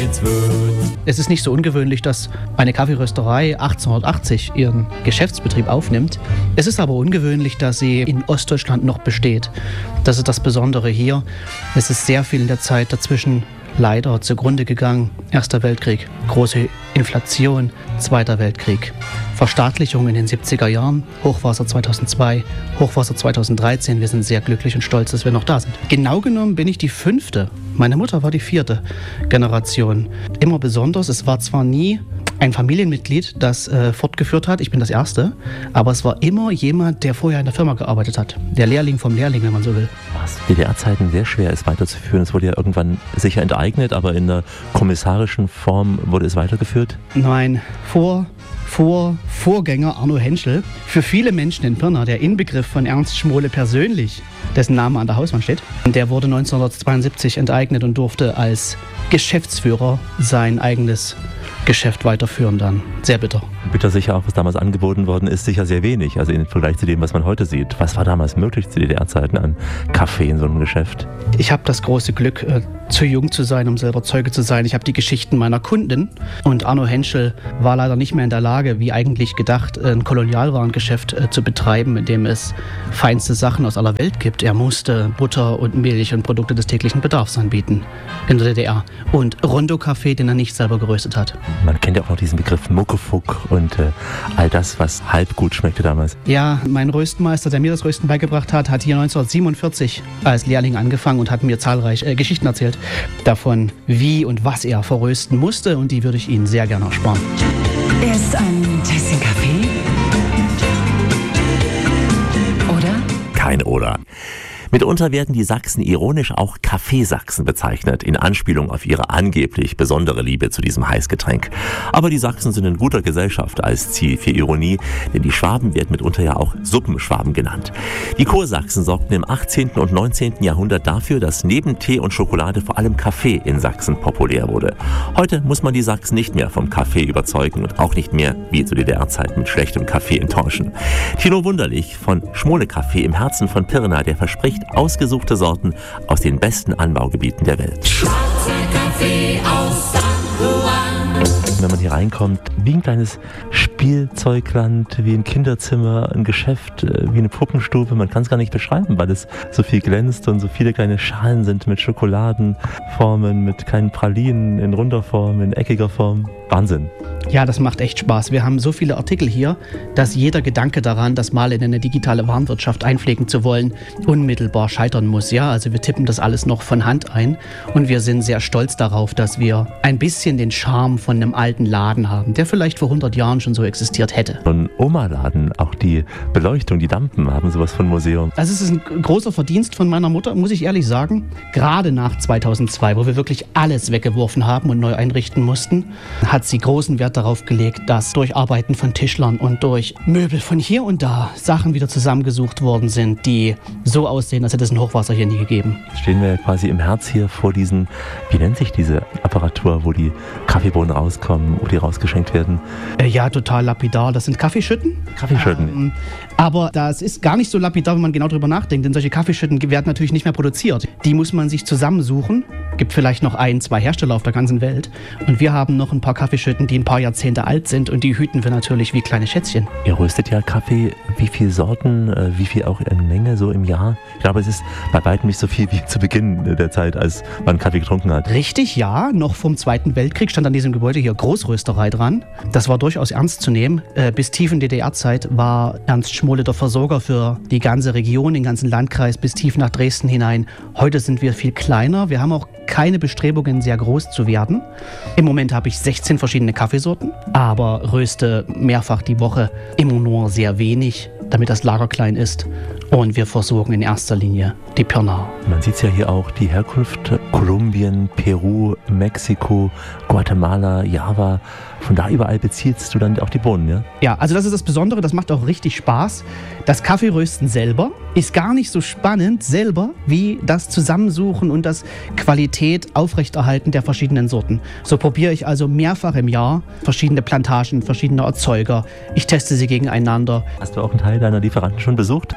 geht's wut. Es ist nicht so ungewöhnlich, dass eine Kaffeerösterei 1880 ihren Geschäftsbetrieb aufnimmt. Es ist aber ungewöhnlich, dass sie in Ostdeutschland noch besteht. Das ist das Besondere hier. Es ist sehr viel in der Zeit dazwischen leider zugrunde gegangen. Erster Weltkrieg, große Inflation, Zweiter Weltkrieg, Verstaatlichung in den 70er Jahren, Hochwasser 2002, Hochwasser 2013. Wir sind sehr glücklich und stolz, dass wir noch da sind. Genau genommen bin ich die 5. Meine Mutter war die 4. Generation. Immer besonders, es war zwar nie ein Familienmitglied, das fortgeführt hat, ich bin das Erste, aber es war immer jemand, der vorher in der Firma gearbeitet hat. Der Lehrling vom Lehrling, wenn man so will. Was DDR-Zeiten sehr schwer ist weiterzuführen. Es wurde ja irgendwann sicher enteignet, aber in der kommissarischen Form wurde es weitergeführt? Nein, Vorgänger Arno Henschel, für viele Menschen in Pirna der Inbegriff von Ernst Schmolle persönlich, dessen Name an der Hauswand steht. Der wurde 1972 enteignet und durfte als Geschäftsführer sein eigenes Geschäft weiterführen dann. Sehr bitter. Bitter sicher auch, was damals angeboten worden ist, sicher sehr wenig. Also im Vergleich zu dem, was man heute sieht. Was war damals möglich zu DDR-Zeiten an Kaffee in so einem Geschäft? Ich habe das große Glück, zu jung zu sein, um selber Zeuge zu sein. Ich habe die Geschichten meiner Kunden und Arno Henschel war leider nicht mehr in der Lage, wie eigentlich gedacht, ein Kolonialwarengeschäft zu betreiben, in dem es feinste Sachen aus aller Welt gibt. Er musste Butter und Milch und Produkte des täglichen Bedarfs anbieten in der DDR und Rondo-Kaffee, den er nicht selber geröstet hat. Man kennt ja auch noch diesen Begriff Muckefuck und all das, was halb gut schmeckte damals. Ja, mein Röstmeister, der mir das Rösten beigebracht hat, hat hier 1947 als Lehrling angefangen und hat mir zahlreiche Geschichten erzählt davon, wie und was er verrösten musste, und die würde ich Ihnen sehr gerne ersparen. Erst ein Tässchen Kaffee? Oder? Kein Oder. Mitunter werden die Sachsen ironisch auch Kaffeesachsen bezeichnet, in Anspielung auf ihre angeblich besondere Liebe zu diesem Heißgetränk. Aber die Sachsen sind in guter Gesellschaft als Ziel für Ironie, denn die Schwaben werden mitunter ja auch Suppenschwaben genannt. Die Kursachsen sorgten im 18. und 19. Jahrhundert dafür, dass neben Tee und Schokolade vor allem Kaffee in Sachsen populär wurde. Heute muss man die Sachsen nicht mehr vom Kaffee überzeugen und auch nicht mehr, wie zu DDR-Zeit, mit schlechtem Kaffee enttäuschen. Thilo Wunderlich von Schmolle Kaffee im Herzen von Pirna, der verspricht ausgesuchte Sorten aus den besten Anbaugebieten der Welt. Schwarzer Kaffee aus San Juan. Wenn man hier reinkommt, wie ein kleines Spielzeugland, wie ein Kinderzimmer, ein Geschäft, wie eine Puppenstube. Man kann es gar nicht beschreiben, weil es so viel glänzt und so viele kleine Schalen sind mit Schokoladenformen, mit kleinen Pralinen in runder Form, in eckiger Form. Wahnsinn. Ja, das macht echt Spaß. Wir haben so viele Artikel hier, dass jeder Gedanke daran, das mal in eine digitale Warenwirtschaft einpflegen zu wollen, unmittelbar scheitern muss. Ja, also wir tippen das alles noch von Hand ein und wir sind sehr stolz darauf, dass wir ein bisschen den Charme von einem alten Laden haben, der vielleicht vor 100 Jahren schon so existiert hätte. So ein Oma-Laden, auch die Beleuchtung, die Lampen haben sowas von Museum. Also es ist ein großer Verdienst von meiner Mutter, muss ich ehrlich sagen. Gerade nach 2002, wo wir wirklich alles weggeworfen haben und neu einrichten mussten, hat sie großen Wert darauf gelegt, dass durch Arbeiten von Tischlern und durch Möbel von hier und da Sachen wieder zusammengesucht worden sind, die so aussehen, als hätte es ein Hochwasser hier nie gegeben. Jetzt stehen wir ja quasi im Herz hier vor diesen, wie nennt sich diese Apparatur, wo die Kaffeebohnen rauskommen, wo die rausgeschenkt werden? Ja, total lapidar. Das sind Kaffeeschütten. Kaffeeschütten. Aber das ist gar nicht so lapidar, wenn man genau drüber nachdenkt, denn solche Kaffeeschütten werden natürlich nicht mehr produziert. Die muss man sich zusammensuchen. Gibt vielleicht noch 1, 2 Hersteller auf der ganzen Welt. Und wir haben noch ein paar Kaffeeschütten, die ein paar Jahrzehnte alt sind, und die hüten wir natürlich wie kleine Schätzchen. Ihr röstet ja Kaffee. Wie viele Sorten, wie viel auch in Menge so im Jahr? Ich glaube, es ist bei weitem nicht so viel wie zu Beginn der Zeit, als man Kaffee getrunken hat. Richtig, ja. Noch vom Zweiten Weltkrieg stand an diesem Gebäude hier Großrösterei dran. Das war durchaus ernst zu nehmen. Bis tief in DDR-Zeit war Ernst Schmolle der Versorger für die ganze Region, den ganzen Landkreis bis tief nach Dresden hinein. Heute sind wir viel kleiner. Wir haben auch keine Bestrebungen, sehr groß zu werden. Im Moment habe ich 16 verschiedene Kaffeesorten, aber röste mehrfach die Woche immer nur sehr wenig, damit das Lager klein ist. Und wir versorgen in erster Linie die Pirna. Man sieht ja hier auch die Herkunft: Kolumbien, Peru, Mexiko, Guatemala, Java. Von da überall beziehst du dann auch die Bohnen, ja? Ja, also das ist das Besondere, das macht auch richtig Spaß. Das Kaffeerösten selber ist gar nicht so spannend selber wie das Zusammensuchen und das Qualität aufrechterhalten der verschiedenen Sorten. So probiere ich also mehrfach im Jahr verschiedene Plantagen, verschiedene Erzeuger. Ich teste sie gegeneinander. Hast du auch einen Teil deiner Lieferanten schon besucht? Ja, das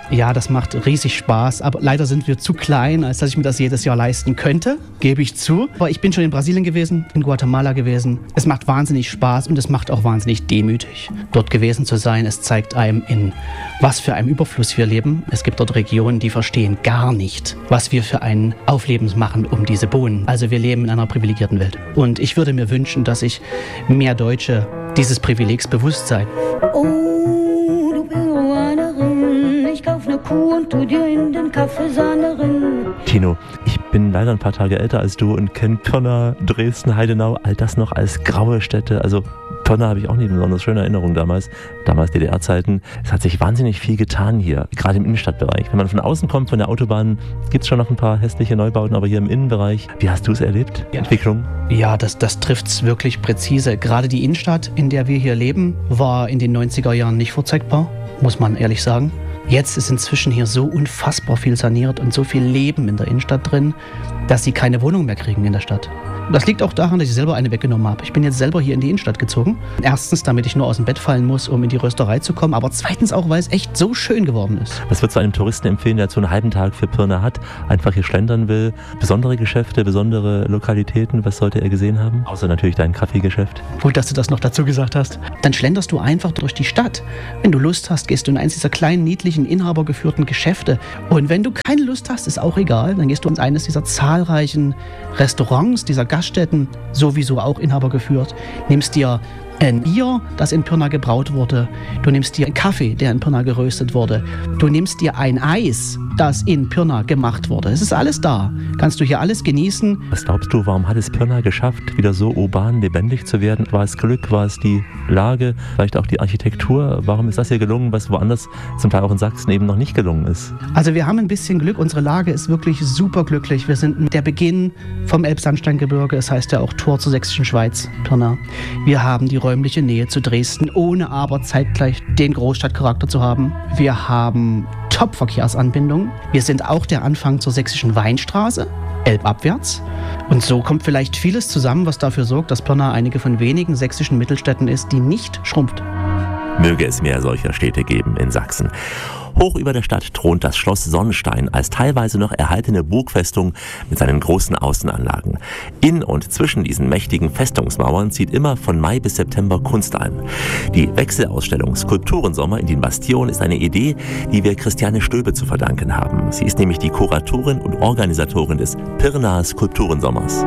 Das macht riesig Spaß, aber leider sind wir zu klein, als dass ich mir das jedes Jahr leisten könnte, gebe ich zu. Aber ich bin schon in Brasilien gewesen, in Guatemala gewesen. Es macht wahnsinnig Spaß und es macht auch wahnsinnig demütig, dort gewesen zu sein. Es zeigt einem, in was für einem Überfluss wir leben. Es gibt dort Regionen, die verstehen gar nicht, was wir für ein Aufleben machen um diese Bohnen. Also wir leben in einer privilegierten Welt. Und ich würde mir wünschen, dass sich mehr Deutsche dieses Privilegs bewusst sein. Oh, du Peruanerin, ich kauf ne Kuh und tu dir in den Kaffee Sahne rein. Tino, ich bin leider ein paar Tage älter als du und kenne Pirna, Dresden, Heidenau, all das noch als graue Städte. Also Pirna habe ich auch nicht besonders schöne Erinnerungen damals DDR-Zeiten. Es hat sich wahnsinnig viel getan hier, gerade im Innenstadtbereich. Wenn man von außen kommt, von der Autobahn, gibt es schon noch ein paar hässliche Neubauten, aber hier im Innenbereich, wie hast du es erlebt, die Entwicklung? Ja, das trifft es wirklich präzise. Gerade die Innenstadt, in der wir hier leben, war in den 90er Jahren nicht vorzeigbar, muss man ehrlich sagen. Jetzt ist inzwischen hier so unfassbar viel saniert und so viel Leben in der Innenstadt drin, dass sie keine Wohnung mehr kriegen in der Stadt. Das liegt auch daran, dass ich selber eine weggenommen habe. Ich bin jetzt selber hier in die Innenstadt gezogen. Erstens, damit ich nur aus dem Bett fallen muss, um in die Rösterei zu kommen. Aber zweitens auch, weil es echt so schön geworden ist. Was würdest du einem Touristen empfehlen, der so einen halben Tag für Pirna hat, einfach hier schlendern will? Besondere Geschäfte, besondere Lokalitäten, was sollte er gesehen haben? Außer natürlich dein Kaffeegeschäft. Gut, dass du das noch dazu gesagt hast. Dann schlenderst du einfach durch die Stadt. Wenn du Lust hast, gehst du in eins dieser kleinen, niedlichen, inhabergeführten Geschäfte. Und wenn du keine Lust hast, ist auch egal. Dann gehst du in eines dieser zahlreichen Restaurants, dieser Gaststätten, sowieso auch Inhaber geführt, nimmst dir ein Bier, das in Pirna gebraut wurde. Du nimmst dir einen Kaffee, der in Pirna geröstet wurde. Du nimmst dir ein Eis, das in Pirna gemacht wurde. Es ist alles da. Kannst du hier alles genießen. Was glaubst du, warum hat es Pirna geschafft, wieder so urban lebendig zu werden? War es Glück, war es die Lage, vielleicht auch die Architektur? Warum ist das hier gelungen, was woanders, zum Teil auch in Sachsen, eben noch nicht gelungen ist? Also wir haben ein bisschen Glück. Unsere Lage ist wirklich super glücklich. Wir sind der Beginn vom Elbsandsteingebirge. Es heißt ja auch Tor zur sächsischen Schweiz, Pirna. Wir haben die räumliche Nähe zu Dresden, ohne aber zeitgleich den Großstadtcharakter zu haben. Wir haben Top-Verkehrsanbindungen. Wir sind auch der Anfang zur sächsischen Weinstraße, elbabwärts. Und so kommt vielleicht vieles zusammen, was dafür sorgt, dass Pirna einige von wenigen sächsischen Mittelstädten ist, die nicht schrumpft. Möge es mehr solcher Städte geben in Sachsen. Hoch über der Stadt thront das Schloss Sonnenstein als teilweise noch erhaltene Burgfestung mit seinen großen Außenanlagen. In und zwischen diesen mächtigen Festungsmauern zieht immer von Mai bis September Kunst ein. Die Wechselausstellung Skulpturensommer in den Bastionen ist eine Idee, die wir Christiane Stöbe zu verdanken haben. Sie ist nämlich die Kuratorin und Organisatorin des Pirna Skulpturensommers.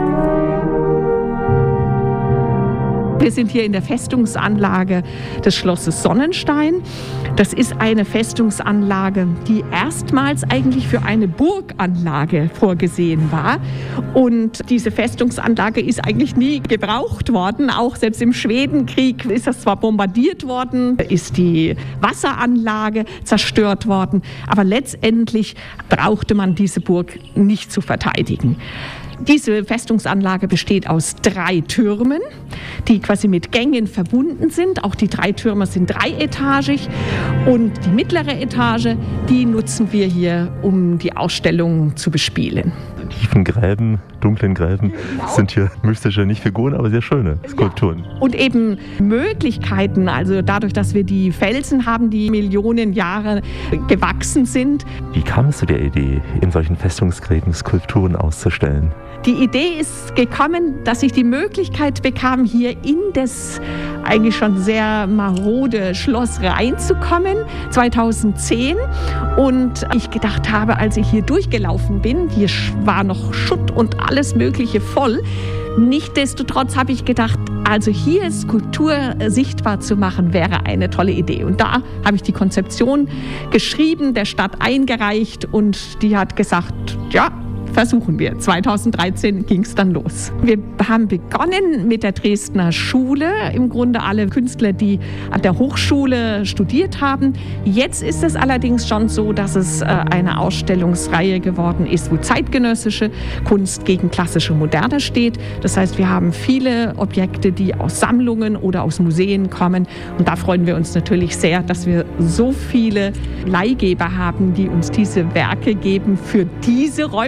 Wir sind hier in der Festungsanlage des Schlosses Sonnenstein. Das ist eine Festungsanlage, die erstmals eigentlich für eine Burganlage vorgesehen war. Und diese Festungsanlage ist eigentlich nie gebraucht worden. Auch selbst im Schwedenkrieg ist das zwar bombardiert worden, ist die Wasseranlage zerstört worden, aber letztendlich brauchte man diese Burg nicht zu verteidigen. Diese Festungsanlage besteht aus 3 Türmen, die quasi mit Gängen verbunden sind. Auch die 3 Türme sind dreietagig und die mittlere Etage, die nutzen wir hier, um die Ausstellung zu bespielen. Tiefen Gräben, dunklen Gräben sind hier mystische, nicht Figuren, aber sehr schöne Skulpturen. Und eben Möglichkeiten, also dadurch, dass wir die Felsen haben, die Millionen Jahre gewachsen sind. Wie kam es zu der Idee, in solchen Festungsgräben Skulpturen auszustellen? Die Idee ist gekommen, dass ich die Möglichkeit bekam, hier in das eigentlich schon sehr marode Schloss reinzukommen, 2010. Und ich gedacht habe, als ich hier durchgelaufen bin, hier war noch Schutt und alles Mögliche voll. Nichtsdestotrotz habe ich gedacht, also hier Skulptur sichtbar zu machen, wäre eine tolle Idee. Und da habe ich die Konzeption geschrieben, der Stadt eingereicht und die hat gesagt, ja, versuchen wir. 2013 ging es dann los. Wir haben begonnen mit der Dresdner Schule. Im Grunde alle Künstler, die an der Hochschule studiert haben. Jetzt ist es allerdings schon so, dass es eine Ausstellungsreihe geworden ist, wo zeitgenössische Kunst gegen klassische Moderne steht. Das heißt, wir haben viele Objekte, die aus Sammlungen oder aus Museen kommen. Und da freuen wir uns natürlich sehr, dass wir so viele Leihgeber haben, die uns diese Werke geben für diese Räumlichkeit.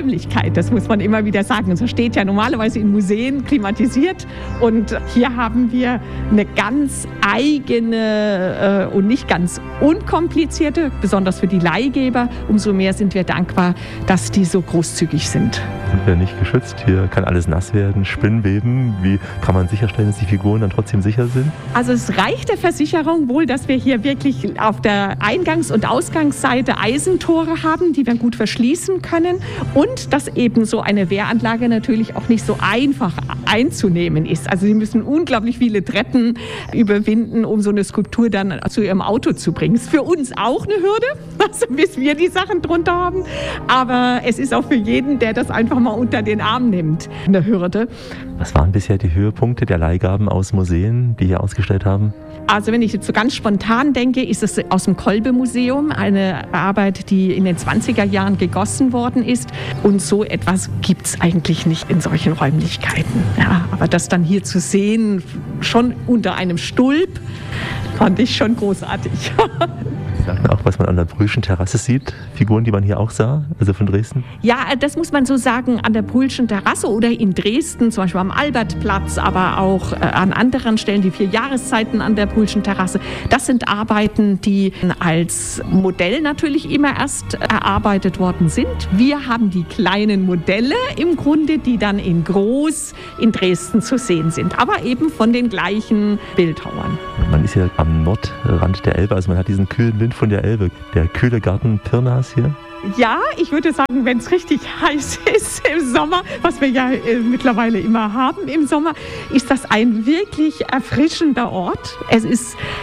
Räumlichkeit, das muss man immer wieder sagen. Es steht ja normalerweise in Museen klimatisiert und hier haben wir eine ganz eigene und nicht ganz unkomplizierte, besonders für die Leihgeber. Umso mehr sind wir dankbar, dass die so großzügig sind. Sind wir nicht geschützt? Hier kann alles nass werden, Spinnweben. Wie kann man sicherstellen, dass die Figuren dann trotzdem sicher sind? Also es reicht der Versicherung wohl, dass wir hier wirklich auf der Eingangs- und Ausgangsseite Eisentore haben, die wir gut verschließen können und dass eben so eine Wehranlage natürlich auch nicht so einfach einzunehmen ist. Also sie müssen unglaublich viele Treppen überwinden, um so eine Skulptur dann zu ihrem Auto zu bringen. Ist für uns auch eine Hürde, also bis wir die Sachen drunter haben, aber es ist auch für jeden, der das einfach mal unter den Arm nimmt, eine Hürde. Was waren bisher die Höhepunkte der Leihgaben aus Museen, die hier ausgestellt haben? Also wenn ich jetzt so ganz spontan denke, ist es aus dem Kolbe-Museum eine Arbeit, die in den 20er Jahren gegossen worden ist. Und so etwas gibt es eigentlich nicht in solchen Räumlichkeiten. Ja, aber das dann hier zu sehen, schon unter einem Stulp, fand ich schon großartig. Sie sagten auch, was man an der Brühlschen Terrasse sieht, Figuren, die man hier auch sah, also von Dresden? Ja, das muss man so sagen, an der Brühlschen Terrasse oder in Dresden, zum Beispiel am Albertplatz, aber auch an anderen Stellen, die 4 Jahreszeiten an der Brühlschen Terrasse. Das sind Arbeiten, die als Modell natürlich immer erst erarbeitet worden sind. Wir haben die kleinen Modelle im Grunde, die dann in groß in Dresden zu sehen sind, aber eben von den gleichen Bildhauern. Man ist ja am Nordrand der Elbe, also man hat diesen kühlen Wind von der Elbe. Der kühle Garten Pirnas hier. Ja, ich würde sagen, wenn es richtig heiß ist im Sommer, was wir ja mittlerweile immer haben im Sommer, ist das ein wirklich erfrischender Ort. Es ist